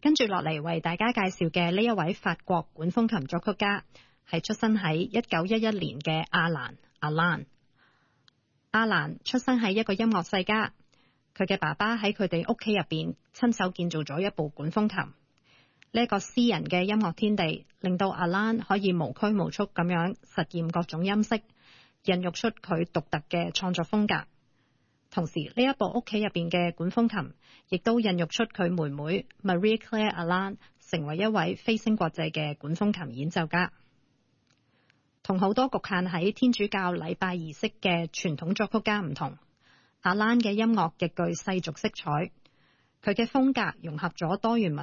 跟住落嚟為大家介紹嘅呢一位法國管風琴作曲家，係出生喺1911年嘅阿蘭。阿蘭出生喺一個音樂世家，佢嘅爸爸喺佢哋屋企入邊親手建造咗一部管風琴。呢一個私人嘅音樂天地，令到阿蘭可以無拘無束咁樣實驗各種音色，孕育出佢獨特嘅創作風格。同時，呢一部屋企入邊嘅管風琴，亦都孕育出佢妹妹 Marie Claire Alain， 成為一位飛升國際嘅管風琴演奏家。同好多局限喺天主教禮拜儀式嘅傳統作曲家唔同，阿蘭嘅音樂極具世俗色彩。佢嘅風格融合咗多元